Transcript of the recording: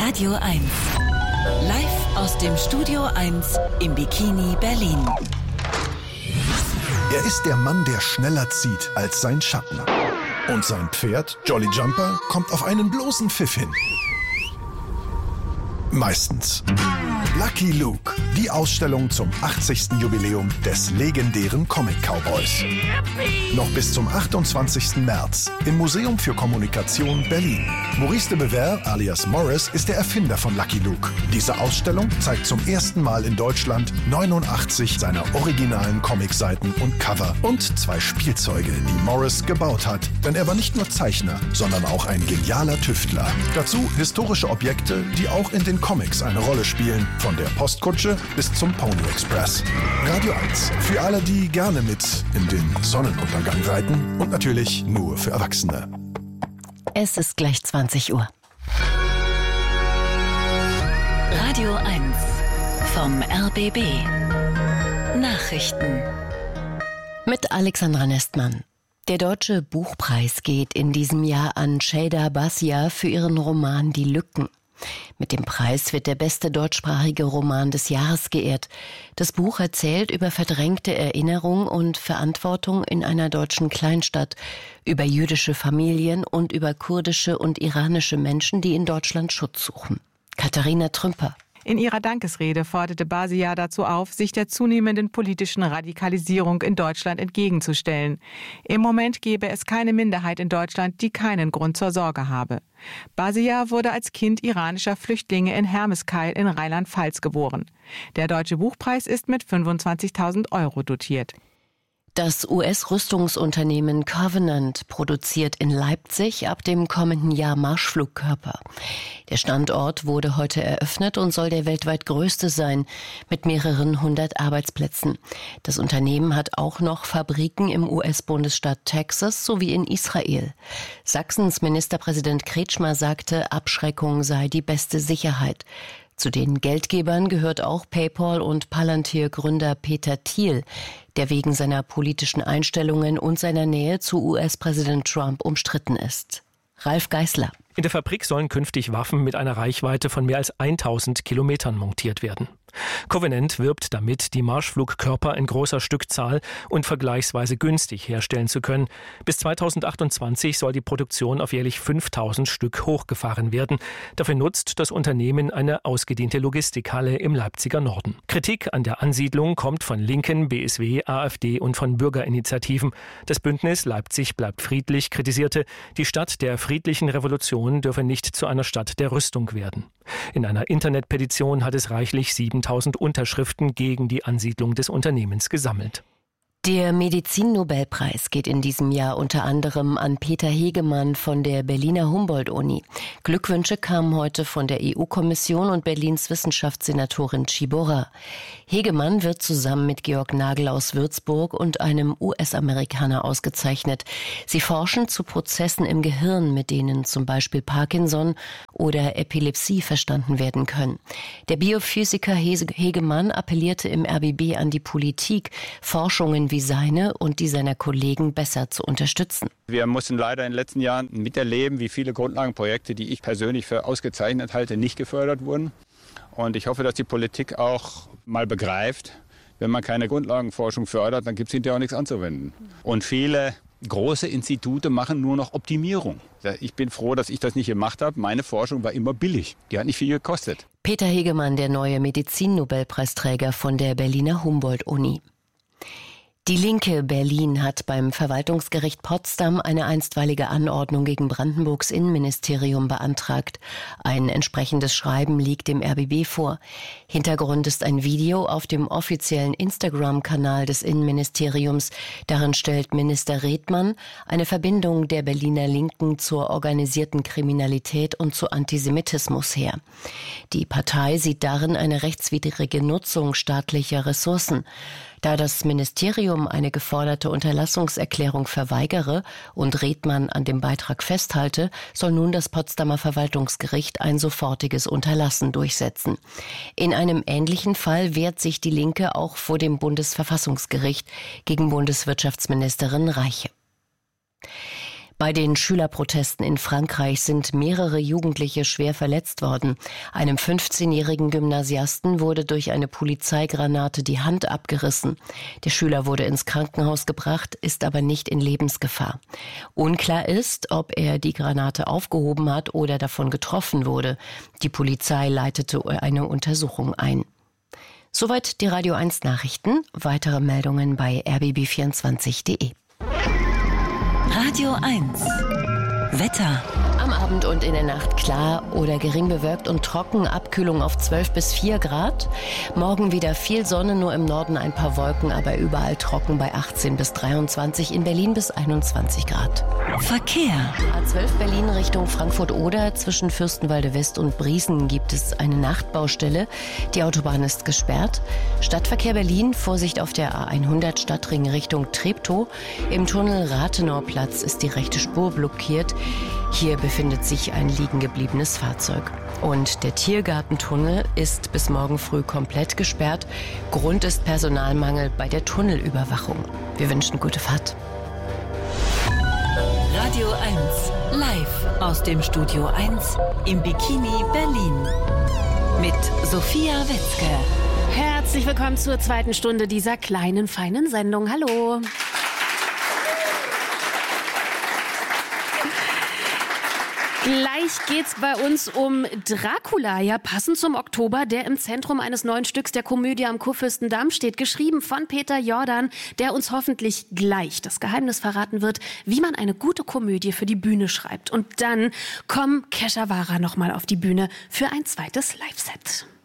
Radio 1. Live aus dem Studio 1 im Bikini Berlin. Er ist der Mann, der schneller zieht als sein Schatten. Und sein Pferd, Jolly Jumper, kommt auf einen bloßen Pfiff hin. Meistens. Lucky Luke, die Ausstellung zum 80. Jubiläum des legendären Comic-Cowboys. Noch bis zum 28. März im Museum für Kommunikation Berlin. Maurice de Bever alias Morris ist der Erfinder von Lucky Luke. Diese Ausstellung zeigt zum ersten Mal in Deutschland 89 seiner originalen Comicseiten und Cover und 2 Spielzeuge, die Morris gebaut hat. Denn er war nicht nur Zeichner, sondern auch ein genialer Tüftler. Dazu historische Objekte, die auch in den Comics eine Rolle spielen, von der Postkutsche bis zum Pony Express. Radio 1, für alle, die gerne mit in den Sonnenuntergang reiten und natürlich nur für Erwachsene. Es ist gleich 20 Uhr. Radio 1 vom RBB. Nachrichten. Mit Alexandra Nestmann. Der Deutsche Buchpreis geht in diesem Jahr an Şeyda Basya für ihren Roman Die Lücken. Mit dem Preis wird der beste deutschsprachige Roman des Jahres geehrt. Das Buch erzählt über verdrängte Erinnerung und Verantwortung in einer deutschen Kleinstadt, über jüdische Familien und über kurdische und iranische Menschen, die in Deutschland Schutz suchen. Katharina Trümper. In ihrer Dankesrede forderte Basya dazu auf, sich der zunehmenden politischen Radikalisierung in Deutschland entgegenzustellen. Im Moment gebe es keine Minderheit in Deutschland, die keinen Grund zur Sorge habe. Basya wurde als Kind iranischer Flüchtlinge in Hermeskeil in Rheinland-Pfalz geboren. Der Deutsche Buchpreis ist mit 25.000 € dotiert. Das US-Rüstungsunternehmen Covenant produziert in Leipzig ab dem kommenden Jahr Marschflugkörper. Der Standort wurde heute eröffnet und soll der weltweit größte sein, mit mehreren 100 Arbeitsplätzen. Das Unternehmen hat auch noch Fabriken im US-Bundesstaat Texas sowie in Israel. Sachsens Ministerpräsident Kretschmer sagte, Abschreckung sei die beste Sicherheit. Zu den Geldgebern gehört auch PayPal und Palantir-Gründer Peter Thiel, der wegen seiner politischen Einstellungen und seiner Nähe zu US-Präsident Trump umstritten ist. Ralf Geißler. In der Fabrik sollen künftig Waffen mit einer Reichweite von mehr als 1000 Kilometern montiert werden. Covenant wirbt damit, die Marschflugkörper in großer Stückzahl und vergleichsweise günstig herstellen zu können. Bis 2028 soll die Produktion auf jährlich 5000 Stück hochgefahren werden. Dafür nutzt das Unternehmen eine ausgedehnte Logistikhalle im Leipziger Norden. Kritik an der Ansiedlung kommt von Linken, BSW, AfD und von Bürgerinitiativen. Das Bündnis Leipzig bleibt friedlich kritisierte, die Stadt der friedlichen Revolution dürfe nicht zu einer Stadt der Rüstung werden. In einer Internetpetition hat es reichlich 7000 Unterschriften gegen die Ansiedlung des Unternehmens gesammelt. Der Medizin-Nobelpreis geht in diesem Jahr unter anderem an Peter Hegemann von der Berliner Humboldt-Uni. Glückwünsche kamen heute von der EU-Kommission und Berlins Wissenschaftssenatorin Tschibora. Hegemann wird zusammen mit Georg Nagel aus Würzburg und einem US-Amerikaner ausgezeichnet. Sie forschen zu Prozessen im Gehirn, mit denen zum Beispiel Parkinson oder Epilepsie verstanden werden können. Der Biophysiker Hegemann appellierte im RBB an die Politik, Forschungen wie seine und die seiner Kollegen besser zu unterstützen. Wir mussten leider in den letzten Jahren miterleben, wie viele Grundlagenprojekte, die ich persönlich für ausgezeichnet halte, nicht gefördert wurden. Und ich hoffe, dass die Politik auch mal begreift, wenn man keine Grundlagenforschung fördert, dann gibt es hinterher auch nichts anzuwenden. Und viele große Institute machen nur noch Optimierung. Ich bin froh, dass ich das nicht gemacht habe. Meine Forschung war immer billig. Die hat nicht viel gekostet. Peter Hegemann, der neue Medizin-Nobelpreisträger von der Berliner Humboldt-Uni. Die Linke Berlin hat beim Verwaltungsgericht Potsdam eine einstweilige Anordnung gegen Brandenburgs Innenministerium beantragt. Ein entsprechendes Schreiben liegt dem RBB vor. Hintergrund ist ein Video auf dem offiziellen Instagram-Kanal des Innenministeriums. Darin stellt Minister Redmann eine Verbindung der Berliner Linken zur organisierten Kriminalität und zu Antisemitismus her. Die Partei sieht darin eine rechtswidrige Nutzung staatlicher Ressourcen. Da das Ministerium eine geforderte Unterlassungserklärung verweigere und Redmann an dem Beitrag festhalte, soll nun das Potsdamer Verwaltungsgericht ein sofortiges Unterlassen durchsetzen. In einem ähnlichen Fall wehrt sich die Linke auch vor dem Bundesverfassungsgericht gegen Bundeswirtschaftsministerin Reiche. Bei den Schülerprotesten in Frankreich sind mehrere Jugendliche schwer verletzt worden. Einem 15-jährigen Gymnasiasten wurde durch eine Polizeigranate die Hand abgerissen. Der Schüler wurde ins Krankenhaus gebracht, ist aber nicht in Lebensgefahr. Unklar ist, ob er die Granate aufgehoben hat oder davon getroffen wurde. Die Polizei leitete eine Untersuchung ein. Soweit die Radio 1 Nachrichten. Weitere Meldungen bei rbb24.de. Radio 1 Wetter. Am Abend und in der Nacht klar oder gering bewölkt und trocken, Abkühlung auf 12 bis 4 Grad. Morgen wieder viel Sonne, nur im Norden ein paar Wolken, aber überall trocken bei 18 bis 23, in Berlin bis 21 Grad. Verkehr. A12 Berlin Richtung Frankfurt-Oder. Zwischen Fürstenwalde West und Briesen gibt es eine Nachtbaustelle. Die Autobahn ist gesperrt. Stadtverkehr Berlin, Vorsicht auf der A100 Stadtring Richtung Treptow. Im Tunnel Rathenauplatz ist die rechte Spur blockiert. Hier befindet sich ein liegen gebliebenes Fahrzeug. Und der Tiergartentunnel ist bis morgen früh komplett gesperrt. Grund ist Personalmangel bei der Tunnelüberwachung. Wir wünschen gute Fahrt. Radio 1 live aus dem Studio 1 im Bikini Berlin mit Sophia Witzke. Herzlich willkommen zur zweiten Stunde dieser kleinen, feinen Sendung. Hallo. Gleich geht's bei uns um Dracula, ja passend zum Oktober, der im Zentrum eines neuen Stücks der Komödie am Kurfürstendamm steht, geschrieben von Peter Jordan, der uns hoffentlich gleich das Geheimnis verraten wird, wie man eine gute Komödie für die Bühne schreibt. Und dann kommt Kesha Wara nochmal auf die Bühne für ein zweites Live-Set.